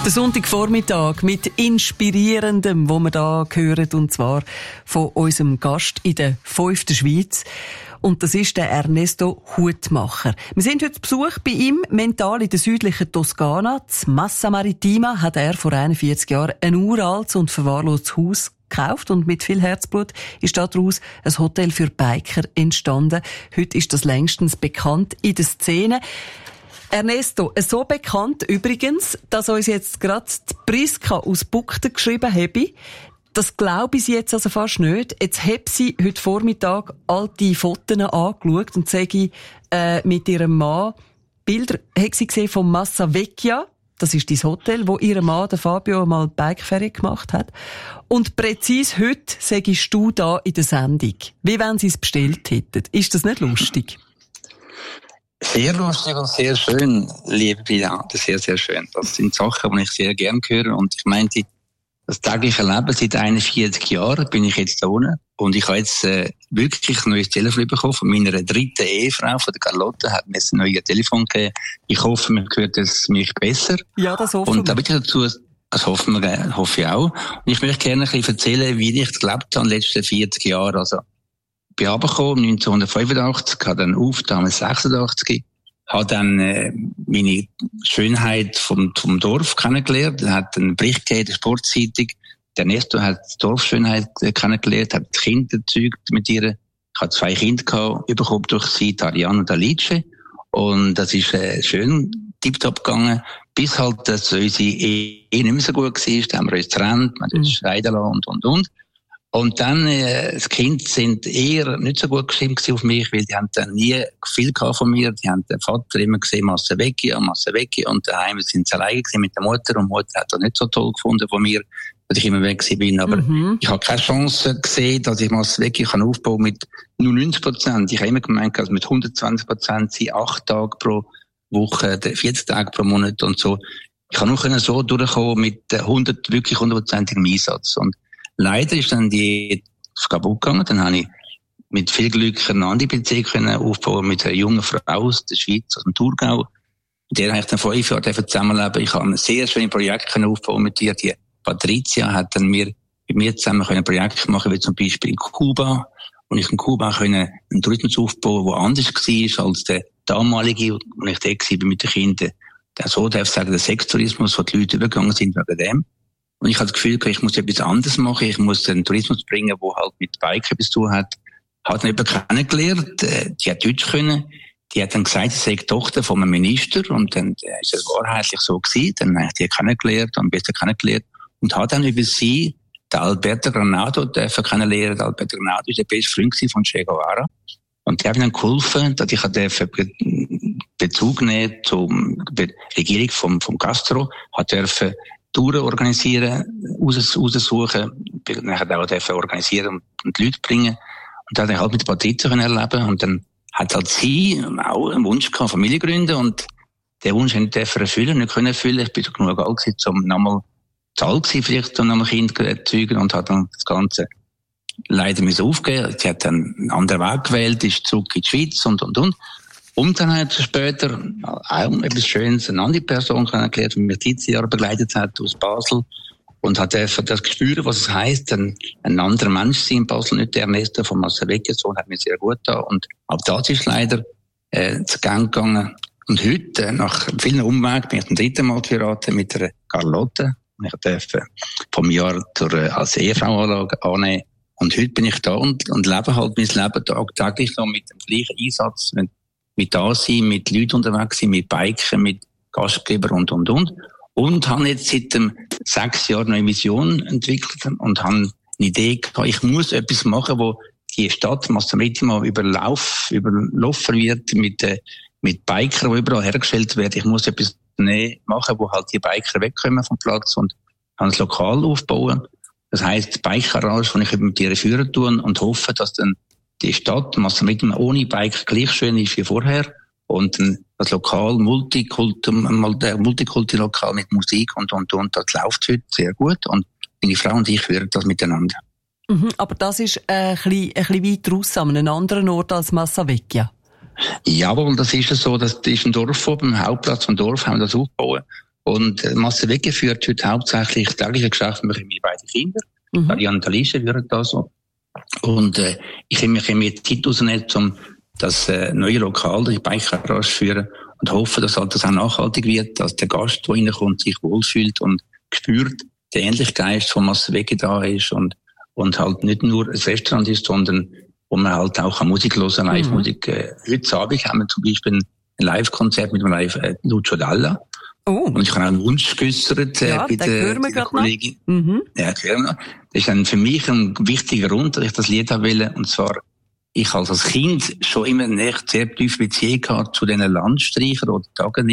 Der Sonntagvormittag mit Inspirierendem, wo wir da hören, und zwar von unserem Gast in der 5. Schweiz. Und das ist der Ernesto Hutmacher. Wir sind heute zu Besuch bei ihm, mental in der südlichen Toskana. Z Massa Marittima hat er vor 41 Jahren ein uraltes und verwahrlostes Haus gekauft, und mit viel Herzblut ist daraus ein Hotel für Biker entstanden. Heute ist das längstens bekannt in der Szene. Ernesto, so bekannt übrigens, dass uns jetzt gerade die Priska aus Bugden geschrieben habe. Das glaube ich jetzt also fast nicht. Jetzt habe sie heute Vormittag alte Fotos angeschaut und sage mit ihrem Mann Bilder hat sie gesehen vom Massa Vecchia. Das ist dein Hotel, wo ihr Mann, der Fabio, mal Bikeferien gemacht hat. Und präzise heute sagst du da in der Sendung, wie wenn sie es bestellt hätten. Ist das nicht lustig? Sehr lustig und sehr schön, liebe Brigitte, sehr, sehr schön. Das sind Sachen, die ich sehr gerne höre. Und ich meinte, das tägliche Leben, seit 41 Jahren bin ich jetzt da unten. Und ich habe jetzt wirklich ein neues Telefon bekommen von meiner dritten Ehefrau, von der Carlotta, hat mir ein neues Telefon gegeben. Ich hoffe, man hört es mich besser. Ja, das hoffen wir. Und da bitte dazu, das hoffe ich auch. Und ich möchte gerne ein bisschen erzählen, wie ich gelebt habe in den letzten 40 Jahren. Also, ich bin runtergekommen 1985, habe dann damals 86, habe dann meine Schönheit vom Dorf kennengelernt, hat einen Bericht gegeben in der Sportzeitung. Der Ernesto hat die Dorfschönheit kennengelernt, hat Kinder gezeugt mit ihr. Ich hatte 2 Kinder gehabt, überhaupt durch sie, Ariane und Alice. Und das ist schön tiptop gegangen, bis halt, dass unsere Ehe nicht mehr so gut war. Da haben wir uns getrennt, wir haben uns scheiden lassen und. Und dann, das Kind sind eher nicht so gut gestimmt auf mich, weil die haben dann nie viel gehabt von mir. Die haben den Vater immer gesehen, Massa Vecchia. Und daheim sind sie alleine gewesen mit der Mutter. Und die Mutter hat das nicht so toll gefunden von mir, dass ich immer weg bin. Aber ich habe keine Chance gesehen, dass ich Massa Vecchia aufbauen kann mit nur 90%. Ich habe immer gemeint, dass mit 120% sind 8 Tage pro Woche, 40 Tage pro Monat und so. Ich kann nur so durchkommen mit 100%igem Einsatz. Und leider ist dann die kaputt gegangen. Dann habe ich mit viel Glück eine andere Beziehung aufbauen mit einer jungen Frau aus der Schweiz, aus dem Thurgau. Mit der habe ich dann 5 Jahre zusammenleben. Ich habe ein sehr schönes Projekt aufbauen mit ihr. Die Patricia hat dann mit mir zusammen ein Projekt machen, wie zum Beispiel in Kuba. Und ich in Kuba einen Tourismus aufbauen, der anders war als der damalige, wo ich da war mit den Kindern. So darf ich sagen, der Sextourismus, wo die Leute übergegangen sind wegen dem. Und ich hatte das Gefühl, ich muss etwas anderes machen. Ich muss einen Tourismus bringen, der halt mit Bike etwas zu tun hat. Hat dann jemand kennengelernt, die hat Deutsch können. Die hat dann gesagt, sie sei die Tochter von einem Minister. Und dann ist es wahrheitlich so gewesen. Dann habe ich die kennengelernt, am besten kennengelernt. Und hat dann über sie den Alberto Granado kennenlernen. Der Alberto Granado war der beste Freund von Che Guevara. Und die haben dann geholfen, dass ich Bezug nehmen zur Regierung vom Castro, hat Touren organisieren, raussuchen, nachher auch organisieren und die Leute bringen. Und dann halt mit Patricia erleben. Und dann hat halt sie auch einen Wunsch gehabt, Familie gründen. Und den Wunsch nicht erfüllen, nicht können erfüllen. Ich bin genug alt gewesen, um nochmal zu alt gewesen, vielleicht, um nochmal Kind zu erzeugen, und hat dann das Ganze leider müssen aufgeben. Sie hat dann einen anderen Weg gewählt, ist zurück in die Schweiz und. Und dann hat sie später auch etwas Schönes, eine andere Person kennengelernt, die mich 13 Jahre begleitet hat aus Basel, und hat das gespürt, was es heisst, ein anderer Mensch sein in Basel, nicht der Ernesto von Massa Vecchia, so hat mir sehr gut da. Und auch das ist leider zu Gang gegangen. Und heute, nach vielen Umwegen, bin ich zum 3. Mal geheiratet mit der Carlotta. Ich durfte vom Jahr als Ehefrau annehmen. Und heute bin ich da und lebe halt mein Leben tagtäglich noch mit dem gleichen Einsatz, mit da sein, mit Leuten unterwegs sein, mit Biken, mit Gastgeber und. Und habe jetzt seit 6 Jahren eine Vision entwickelt und habe eine Idee gehabt, ich muss etwas machen, wo die Stadt Massa Marittima überlaufen wird mit Bikern, die überall hergestellt werden. Ich muss etwas machen, wo halt die Biker wegkommen vom Platz, und habe ein Lokal aufbauen. Das heisst, Bike-Garage, wo ich mit ihr führen tue und hoffe, dass dann die Stadt Massa Marittima ohne Bike gleich schön ist wie vorher, und das Lokal, Multikulti-Lokal mit Musik und, das läuft heute sehr gut, und meine Frau und ich führen das miteinander. Aber das ist ein bisschen weit raus, an einem anderen Ort als Massa Vecchia. Jawohl, das ist so, das ist ein Dorf oben, im Hauptplatz vom Dorf haben wir das aufgebaut. Und Masse weggeführt heute hauptsächlich tägliche Geschäfte mit meinen beiden Kindern. Die Annalise würden da so. Und ich habe mir Zeit rausgenommen, um das neue Lokal, die Bike-Garage führen und hoffe, dass halt das auch nachhaltig wird, dass der Gast, der reinkommt, sich wohlfühlt und spürt, der Ähnlichkeit von Massewege da ist und halt nicht nur ein Restaurant ist, sondern wo man halt auch Musik hören, Live-Musik. Heute Abend haben wir zum Beispiel ein Live-Konzert mit dem Lucio Dalla. Oh. Und ich habe auch einen Wunsch geäussert bei der Kollegin. Ja, das hören wir noch. Das ist dann für mich ein wichtiger Grund, dass ich das Lied haben will. Und zwar, ich habe als Kind schon immer eine sehr tiefe Beziehung gehabt zu diesen Landstreichern oder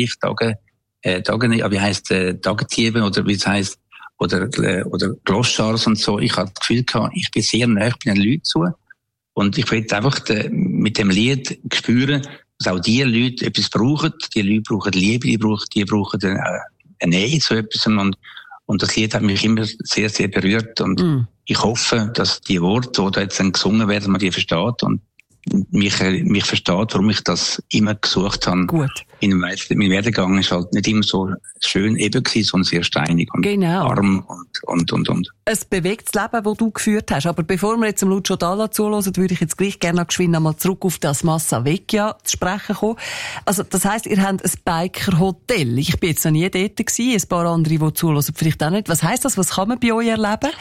wie heisst Tagetieben oder wie es heisst, oder Gloschars und so. Ich habe das Gefühl gehabt, ich bin sehr nah bei den Leuten zu. Und ich will einfach mit dem Lied spüren, dass auch die Leute etwas brauchen. Die Leute brauchen Liebe, die brauchen eine Nähe zu etwas. Und das Lied hat mich immer sehr, sehr berührt. Und ich hoffe, dass die Worte, die da jetzt dann gesungen werden, man die versteht und mich versteht, warum ich das immer gesucht habe. Gut. Mein Werdegang ist halt nicht immer so schön eben gewesen, sondern sehr steinig und arm und. Ein bewegtes Leben, das du geführt hast. Aber bevor wir jetzt dem Lucio Dalla zuhören, würde ich jetzt gleich gerne geschwind einmal zurück auf das Massa Vecchia zu sprechen kommen. Also, das heisst, ihr habt ein Biker-Hotel. Ich bin jetzt noch nie dort gewesen. Ein paar andere, die zuhören, vielleicht auch nicht. Was heisst das? Was kann man bei euch erleben?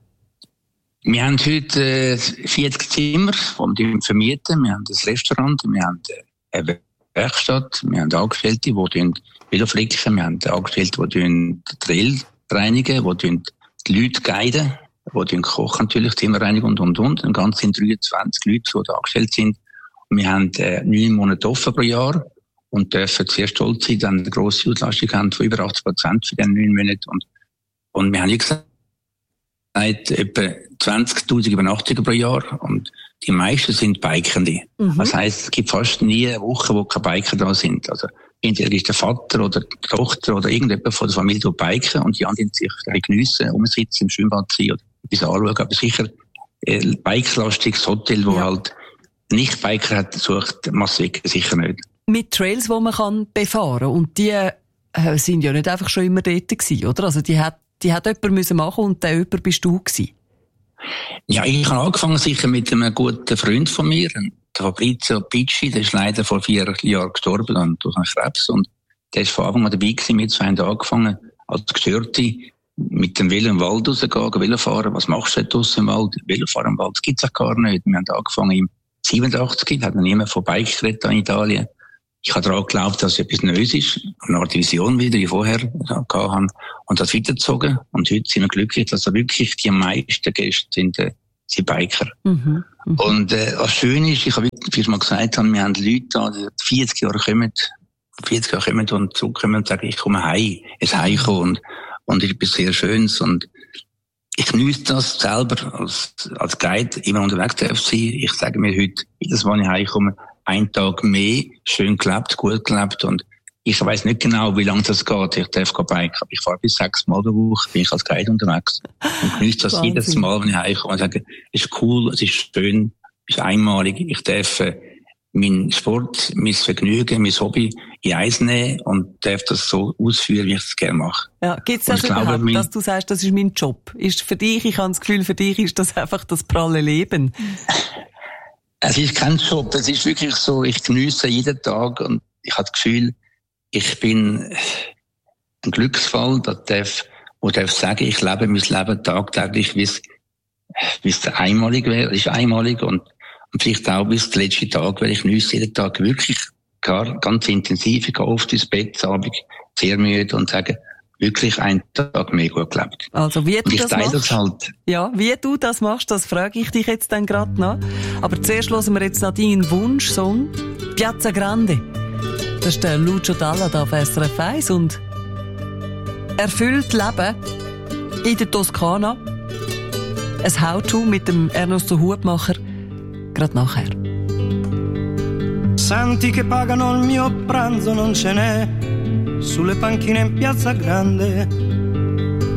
Wir haben heute 40 Zimmer, die wir vermieten. Wir haben ein Restaurant, wir haben eine Werkstatt, wir haben Angestellte, die Velo flicken, wir haben Angestellte, die den Trail reinigen, die Leute guiden, die kochen natürlich, Zimmer reinigen und. Und ganz sind 23 Leute, die da angestellt sind. Und wir haben 9 Monate offen pro Jahr und dürfen sehr stolz sein, dass wir eine grosse Auslastung haben von über 80% für diese 9 Monate. Und wir haben gesagt, etwa 20.000 Übernachtungen pro Jahr und die meisten sind Bikende. Das heisst, es gibt fast nie eine Woche, wo keine Biker da sind. Also entweder ist der Vater oder die Tochter oder irgendjemand von der Familie, die biken und die anderen sich geniessen, umsitzen, im Schwimmbad sein oder etwas anschauen. Aber sicher ein bikelastiges Hotel, wo halt nicht Biker hat, sucht Massweg sicher nicht. Mit Trails, die man kann befahren und die sind ja nicht einfach schon immer dort gewesen, oder? Also die hat jemand machen müssen und der jemand bist du gewesen. Ja, ich habe angefangen sicher mit einem guten Freund von mir, der Fabrizio Picci, der ist leider vor 4 Jahren gestorben durch einen Krebs und der ist von Anfang an dabei gewesen, mit 2 haben angefangen, als Gestörte mit dem Velo im Wald rausgehen, Velo fahren. Was machst du draussen im Wald? Velo fahren im Wald, das gibt's auch gar nicht. Wir haben angefangen im 87, hat noch niemand von Bike geredet in Italien. Ich habe daran geglaubt, dass es etwas Neues ist. Eine Art Vision wieder, wie vorher hatten. Und das weitergezogen. Und heute sind wir glücklich, dass da wirklich die meisten Gäste sind Biker. Und was schön ist, ich habe wirklich mal gesagt, wir haben Leute da, die 40 Jahre kommen und zurückkommen und sagen, ich komme heim. Es heimkommen. Und es ist etwas sehr Schönes. Und ich genieße das selber als Guide immer unterwegs zu sein. Ich sage mir heute, jedes Mal, wenn ich heimkomme, einen Tag mehr, schön gelebt, gut gelebt und ich weiss nicht genau, wie lange das geht. Ich darf biken, aber ich fahre bis 6 Mal die Woche, bin ich als Guide unterwegs und genieße das jedes Mal, wenn ich heimkomme und sage, es ist cool, es ist schön, es ist einmalig, ich darf meinen Sport, mein Vergnügen, mein Hobby in eins nehmen und darf das so ausführen, wie ich es gerne mache. Ja, gibt's das überhaupt, dass du sagst, das ist mein Job? Ist für dich, ich habe das Gefühl, für dich ist das einfach das pralle Leben? Es ist kein Job, es ist wirklich so, ich geniesse jeden Tag und ich habe das Gefühl, ich bin ein Glücksfall, darf sagen, ich lebe mein Leben tagtäglich, wie es einmalig wäre, es ist einmalig und vielleicht auch bis der letzte Tag, weil ich geniesse jeden Tag wirklich ganz intensiv, ich gehe oft ins Bett, Abend sehr müde und sage, wirklich einen Tag mehr gut gelebt. Also wie du das machst? Das halt. Ja, wie du das machst, das frage ich dich jetzt dann gerade noch. Aber zuerst hören wir jetzt noch deinen Wunschsong, Piazza Grande. Das ist der Lucio Dalla da auf SRF 1 und erfüllt Leben in der Toskana. Ein How-to mit dem Ernesto Hutmacher, gerade nachher. Santi che pagano il mio pranzo non ce n'è sulle panchine in Piazza Grande